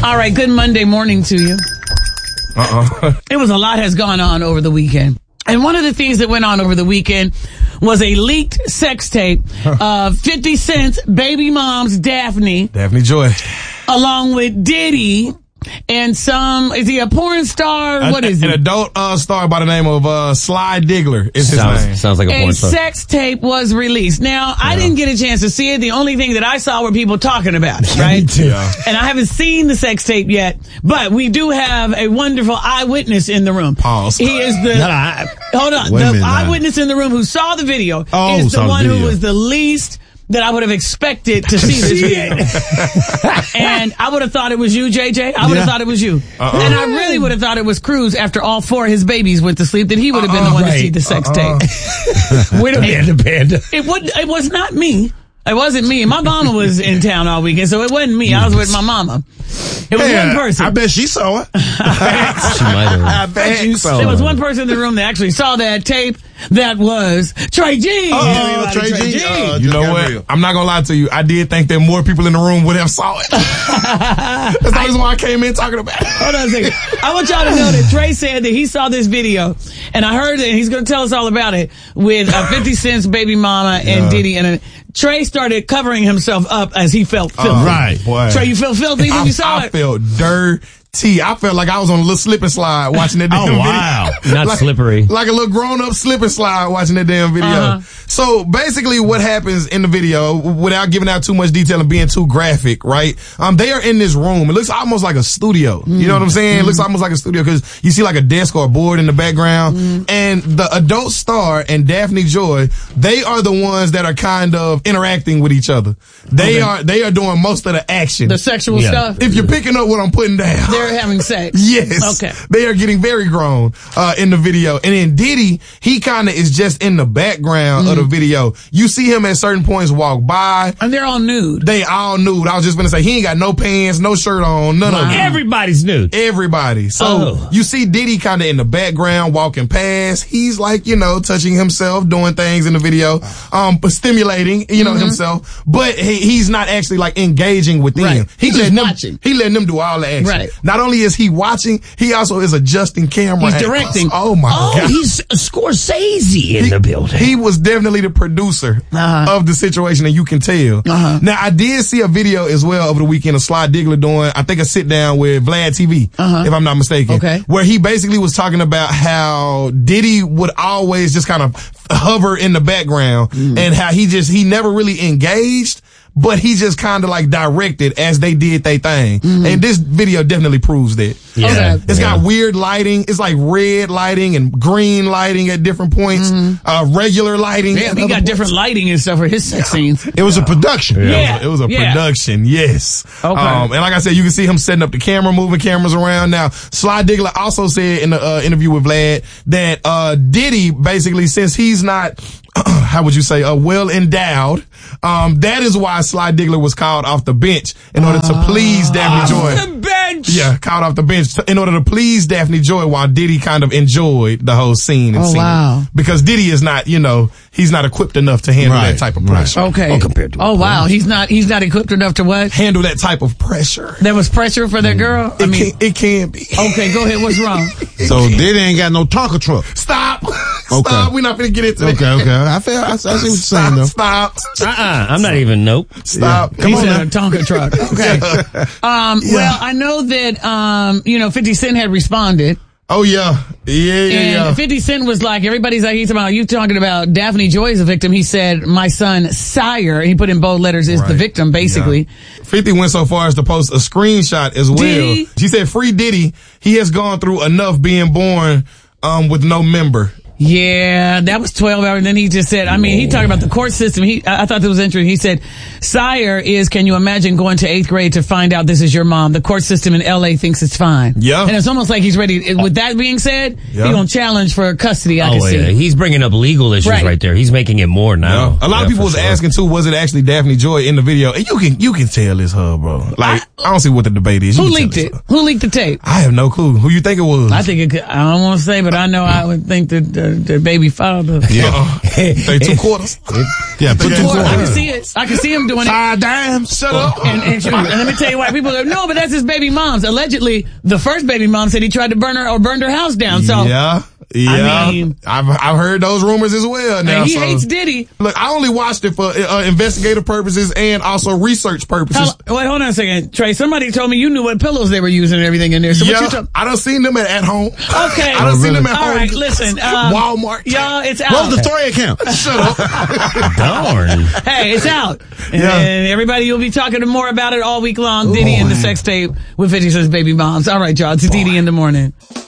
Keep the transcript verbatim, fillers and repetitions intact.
All right, good Monday morning to you. Uh-uh. It was a lot has gone on over the weekend. And one of the things that went on over the weekend was a leaked sex tape of fifty Cent's baby mom's Daphne. Daphne Joy. Along with Diddy and some, is he a porn star? What is An he? adult uh, star by the name of uh, Sly Diggler is his sounds, name. Sounds like a porn A star. sex tape was released. Now, I didn't get a chance to see it. The only thing that I saw were people talking about it, right? Me too. Yeah. And I haven't seen the sex tape yet, but we do have a wonderful eyewitness in the room. Pause. He is the, No, no, I- hold on, Wait a the minute now. eyewitness in the room who saw the video Oh, is the saw the one who video. was the least that I would have expected to see this video. And I would have thought it was you, J J. I would have Yeah. thought it was you. Uh-uh. And I really would have thought it was Cruz after all four of his babies went to sleep, that he would have been the one to right. see the sex Uh-uh. tape. Wait a minute, Panda. It would. It was not me. It wasn't me. My mama was in town all weekend, so it wasn't me. I was with my mama. It was Yeah, one person. I bet she saw it. She might have. I bet you saw There was it. one person in the room that actually saw that tape. That was Trey G. Oh, Everybody, Trey G. Uh, You know Just got what? real. I'm not gonna lie to you. I did think that more people in the room would have saw it. That's the reason why I came in talking about it. Hold on a second. I want y'all to know that Trey said that he saw this video, and I heard it, and he's going to tell us all about it, with uh, fifty Cent's baby mama and Yeah. Diddy. And uh, Trey started covering himself up as he felt filthy. Oh, Right. boy. Trey, you feel filthy when I, you saw I it? felt dirty. I felt like I was on a little slip and slide watching that damn Oh, wow. video. Not like, slippery. Like a little grown up slip and slide watching that damn video. Uh-huh. So basically what happens in the video, without giving out too much detail and being too graphic, right? Um, they are in this room. It looks almost like a studio. Mm-hmm. You know what I'm saying? It looks almost like a studio because you see like a desk or a board in the background. Mm-hmm. And the adult star and Daphne Joy, they are the ones that are kind of interacting with each other. They Okay. are, they are doing most of the action. The sexual Yeah. stuff? If you're picking up what I'm putting down. They're having sex. Yes. Okay. They are getting very grown, uh, in the video. And then Diddy, he kind of is just in the background of the video. You see him at certain points walk by. And they're all nude. They all nude. I was just gonna say, he ain't got no pants, no shirt on, none of it. Everybody's nude. Everybody. So Oh. you see Diddy kind of in the background walking past. He's like, you know, touching himself, doing things in the video, um, but stimulating, you know, himself. But he, he's not actually like engaging with them. Right. He He's letting just them, watching. he letting them do all the action. Right. Not only is he watching, he also is adjusting camera. He's angles. directing. Oh my Oh, God. he's Scorsese in the building. He was definitely the producer Uh-huh. of the situation, and you can tell. Uh-huh. Now, I did see a video as well over the weekend of Sly Diggler doing, I think, a sit down with Vlad T V, Uh-huh. if I'm not mistaken. Okay. Where he basically was talking about how Diddy would always just kind of hover in the background Mm. and how he just, he never really engaged. But he just kind of like directed as they did their thing. Mm-hmm. And this video definitely proves that. Yeah. Okay. It's Yeah. got weird lighting. It's like red lighting and green lighting at different points. Uh, regular lighting. Yeah, at he other got points. different lighting and stuff for his sex scenes. It was a production. Yeah. It was a, it was a Yeah. production, yes. Okay. Um, and like I said, you can see him setting up the camera, moving cameras around. Now, Sly Diggler also said in the uh, interview with Vlad that uh, Diddy basically, since he's not, how would you say, uh, well endowed, um, that is why Sly Diggler was called off the bench in order to please Daphne Joy. The bench. Yeah, called off the bench in order to please Daphne Joy while Diddy kind of enjoyed the whole scene. And Oh, scene. wow. Because Diddy is not, you know, he's not equipped enough to handle Right, that type of right. pressure. Okay. Oh, compared to Oh, wow. He's not, he's not equipped enough to what? Handle that type of pressure. There was pressure for that girl? I It mean, can, it can be. okay, go ahead. What's wrong? So Diddy ain't got no Tonka truck. Stop. Okay. Stop. We're not going to get into Okay, that. okay. I feel, I, I see what you're saying though. Stop. Stop. Uh-uh. I'm not even, nope. Stop. He Come on said now. a Tonka truck. Okay. Um, well, I know that, um, you know, fifty Cent had responded. Oh, yeah. Yeah, yeah, And yeah. fifty Cent was like, everybody's like, he's talking about, you talking about Daphne Joy as a victim. He said, my son, Sire, he put in bold letters, is the Right. victim, basically. Yeah. fifty went so far as to post a screenshot as well. Diddy? She said, free Diddy. He has gone through enough being born um, with no member. Yeah, that was twelve hours. And then he just said, I mean, he talked about the court system. He, I I thought that was interesting. He said, Sire is, can you imagine going to eighth grade to find out this is your mom? The court system in L A thinks it's fine. Yeah. And it's almost like he's ready. With that being said, Yeah. he's going to challenge for custody, I Oh, can see. yeah. He's bringing up legal issues Right. right, there. He's making it more now. A lot Yeah, of people for was sure. asking too, was it actually Daphne Joy in the video? And you can you can tell it's her, bro. Like I, don't see what the debate is. You Who can tell leaked it's it? her. Who leaked the tape? I have no clue. Who you think it was? I think it could, I don't want to say, but I know I would think that uh, their baby father. Yeah. They two quarters. Yeah, put two Or I can quarters. see it. I can see him doing it. Five dimes. Shut up. And, and, and let me tell you why people go, no, but that's his baby mom's. Allegedly, the first baby mom said he tried to burn her or burned her house down. So yeah. Yeah. I mean, I've, I've heard those rumors as well now. and he so. hates Diddy. Look, I only watched it for uh, investigative purposes and also research purposes. How, wait, hold on a second. Trey, somebody told me you knew what pillows they were using and everything in there. So yeah, what you talking? I done seen them at, at home. Okay. I done Oh, seen really? them at All home. right, listen. Um, Walmart. Y'all, it's out. Close the story account. Shut up. Darn. Hey, it's out. And Yeah. everybody, you'll be talking more about it all week long. Diddy and the sex tape with fifty Cent's baby moms. All right, y'all. It's Diddy in the morning.